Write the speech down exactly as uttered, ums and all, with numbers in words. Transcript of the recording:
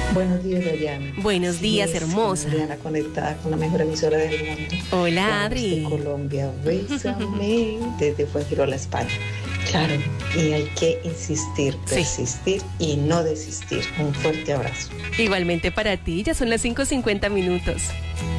Buenos días, Dayana. Buenos días, sí, hermosa. Diana, conectada con la mejor emisora del mundo. Hola, Adri. De Colombia, bésame, desde Fuengirola, España. Claro, y hay que insistir, persistir sí. y no desistir. Un fuerte abrazo. Igualmente para ti, ya son las cinco cincuenta minutos.